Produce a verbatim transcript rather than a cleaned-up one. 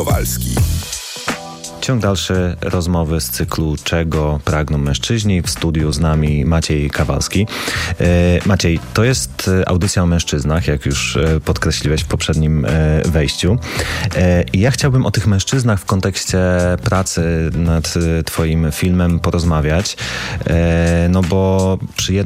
Kowalski. Ciąg dalszy rozmowy z cyklu Czego pragną mężczyźni. W studiu z nami Maciej Kawalski. E, Maciej, to jest audycja o mężczyznach, jak już podkreśliłeś w poprzednim e, wejściu. E, I ja chciałbym o tych mężczyznach w kontekście pracy nad twoim filmem porozmawiać, e, no bo przy jednym